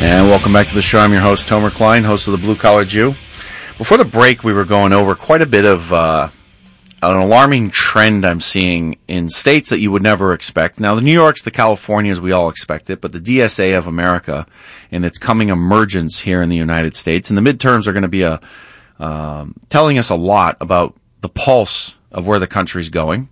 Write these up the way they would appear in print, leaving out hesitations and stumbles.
And welcome back to the show. I'm your host, Tomer Klein, host of the Blue Collar Jew. Before the break, we were going over quite a bit of an alarming trend I'm seeing in states that you would never expect. Now, the New Yorks, the Californias, we all expect it, but the DSA of America and its coming emergence here in the United States, and the midterms are going to be telling us a lot about the pulse of where the country's going.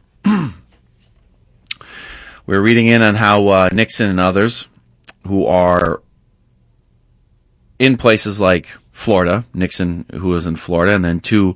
We're reading in on how Nixon and others who are in places like Florida, Nixon, who is in Florida, and then two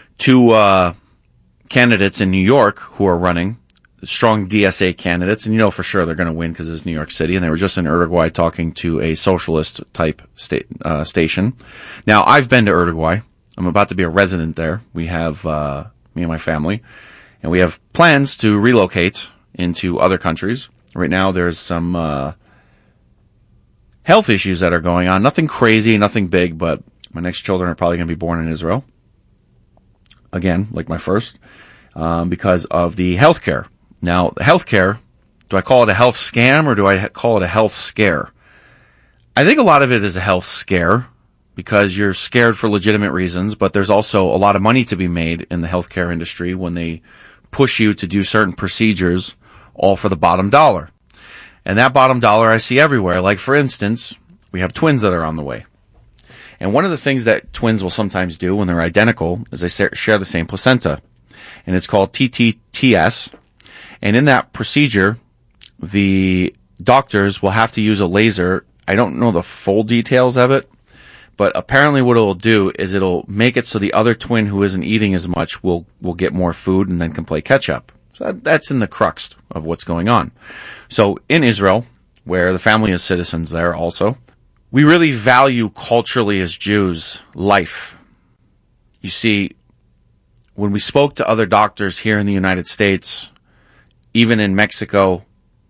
candidates in New York who are running, strong DSA candidates, and you know for sure they're going to win because it's New York City, and they were just in Uruguay talking to a socialist-type station. Now, I've been to Uruguay. I'm about to be a resident there. We have, me and my family, and we have plans to relocate into other countries. Right now, there's some health issues that are going on. Nothing crazy, nothing big, but my next children are probably going to be born in Israel. Again, like my first, because of the healthcare. Now, the healthcare, do I call it a health scam or do I call it a health scare? I think a lot of it is a health scare because you're scared for legitimate reasons, but there's also a lot of money to be made in the healthcare industry when they push you to do certain procedures all for the bottom dollar. And that bottom dollar I see everywhere. Like, for instance, we have twins that are on the way. And one of the things that twins will sometimes do when they're identical is they share the same placenta. And it's called TTTS. And in that procedure, the doctors will have to use a laser. I don't know the full details of it, but apparently what it'll do is it'll make it so the other twin who isn't eating as much will get more food and then can play catch up. So that's in the crux of what's going on. So in Israel, where the family is citizens there also, we really value culturally as Jews life. You see, when we spoke to other doctors here in the United States, even in Mexico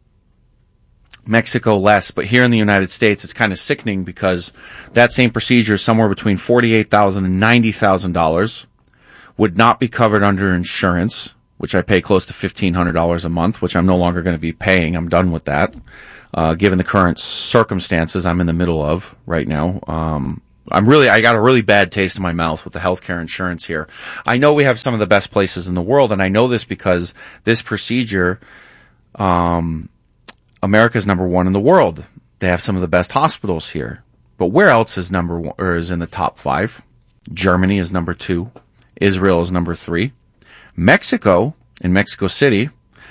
less, but here in the United States, it's kind of sickening because that same procedure is somewhere between $48,000 and $90,000 would not be covered under insurance, which I pay close to $1,500 a month, which I'm no longer going to be paying. I'm done with that, given the current circumstances I'm in the middle of right now. I got a really bad taste in my mouth with the healthcare insurance here. I know we have some of the best places in the world, and I know this because this procedure, America's number one in the world. They have some of the best hospitals here. But where else is number one, or is in the top 5? Germany is number 2. Israel is number 3. Mexico, in Mexico City,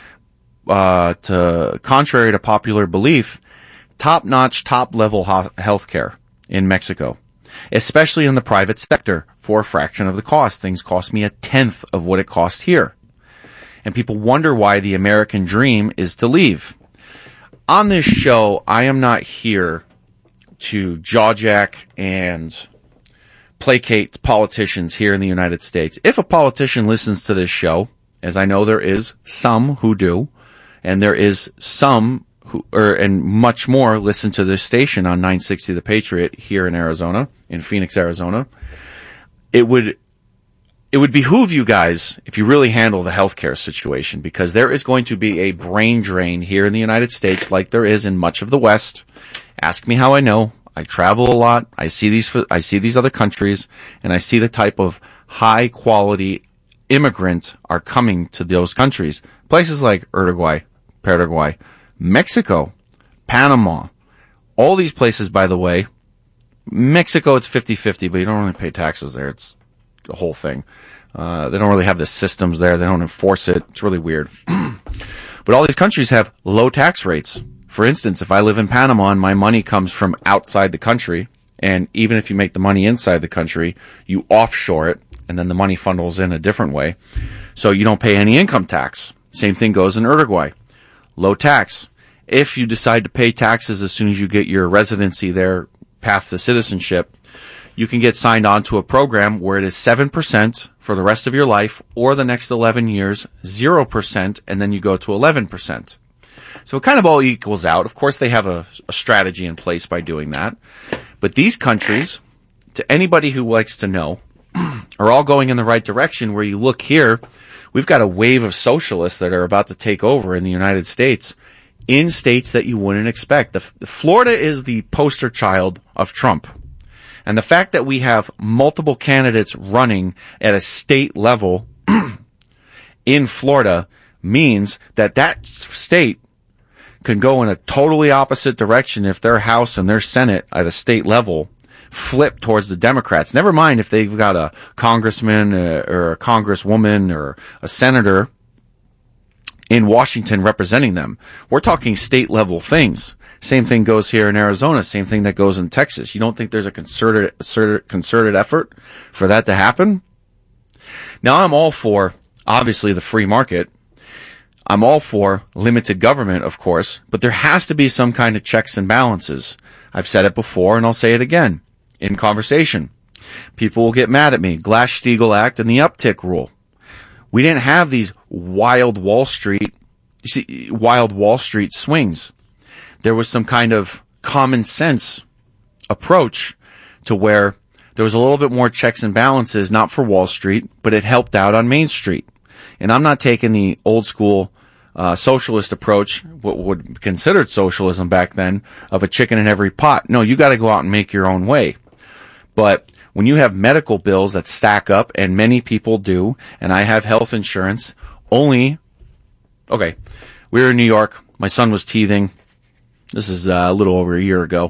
contrary to popular belief, top-notch, top-level healthcare in Mexico, especially in the private sector, for a fraction of the cost. Things cost me 1/10 of what it costs here. And people wonder why the American dream is to leave. On this show, I am not here to jawjack and placate politicians here in the United States. If a politician listens to this show, as I know there is some who do, and there is some who, and much more, listen to this station on 960 The Patriot here in Arizona, in Phoenix, Arizona, it would behoove you guys if you really handle the healthcare situation, because there is going to be a brain drain here in the United States like there is in much of the West. Ask me how I know. I travel a lot. I see these other countries, and I see the type of high quality immigrant are coming to those countries. Places like Uruguay, Paraguay, Mexico, Panama, all these places, by the way. Mexico, it's 50-50, but you don't really pay taxes there. It's the whole thing. They don't really have the systems there. They don't enforce it. It's really weird. But all these countries have low tax rates. For instance, if I live in Panama and my money comes from outside the country, and even if you make the money inside the country, you offshore it, and then the money funnels in a different way, so you don't pay any income tax. Same thing goes in Uruguay. Low tax. If you decide to pay taxes as soon as you get your residency there, path to citizenship, you can get signed on to a program where it is 7% for the rest of your life, or the next 11 years, 0%, and then you go to 11%. So it kind of all equals out. Of course, they have a strategy in place by doing that. But these countries, to anybody who likes to know, are all going in the right direction. Where you look here, we've got a wave of socialists that are about to take over in the United States. in states that you wouldn't expect. Florida is the poster child of Trump. And the fact that we have multiple candidates running at a state level in Florida means that that state can go in a totally opposite direction if their House and their Senate at a state level flip towards the Democrats. Never mind if they've got a congressman or a congresswoman or a senator in Washington representing them. We're talking state level things. Same thing goes here in Arizona. Same thing that goes in Texas. You don't think there's a concerted effort for that to happen? Now, I'm all for, obviously, the free market. I'm all for limited government, of course, but there has to be some kind of checks and balances. I've said it before, and I'll say it again in conversation. People will get mad at me. Glass-Steagall Act and the uptick rule. We didn't have these wild Wall Street swings. There was some kind of common sense approach to where there was a little bit more checks and balances, not for Wall Street, but it helped out on Main Street. And I'm not taking the old school socialist approach, what would be considered socialism back then, of a chicken in every pot. No, you got to go out and make your own way. But when you have medical bills that stack up, and many people do, and I have health insurance, we were in New York. My son was teething. This is a little over a year ago.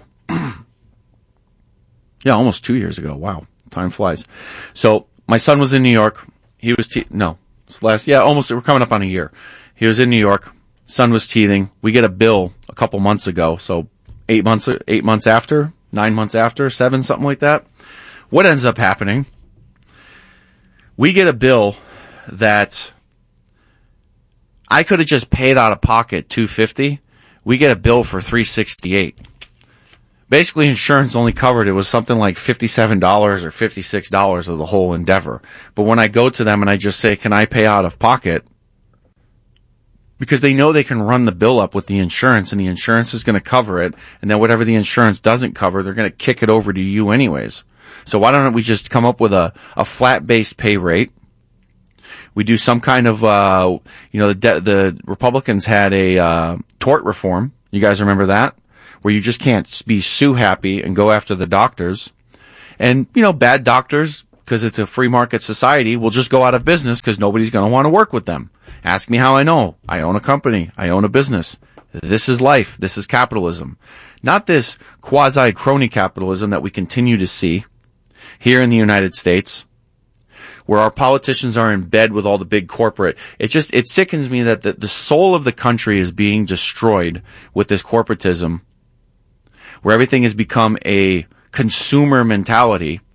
Yeah, almost 2 years ago. Wow, time flies. So my son was in New York. He was almost. We're coming up on a year. He was in New York. Son was teething. We get a bill a couple months ago. So 8 months after, 9 months after, 7, something like that. What ends up happening? We get a bill that I could have just paid out of pocket $250. We get a bill for $368. Basically, insurance only covered, it was something like $57 or $56 of the whole endeavor. But when I go to them and I just say, can I pay out of pocket? Because they know they can run the bill up with the insurance, and the insurance is going to cover it. And then whatever the insurance doesn't cover, they're going to kick it over to you anyways. So why don't we just come up with a flat-based pay rate? We do some kind of, the Republicans had a tort reform. You guys remember that? Where you just can't be sue happy and go after the doctors. And, bad doctors, because it's a free market society, will just go out of business because nobody's going to want to work with them. Ask me how I know. I own a company. I own a business. This is life. This is capitalism. Not this quasi-crony capitalism that we continue to see here in the United States, where our politicians are in bed with all the big corporate. It sickens me that the soul of the country is being destroyed with this corporatism, where everything has become a consumer mentality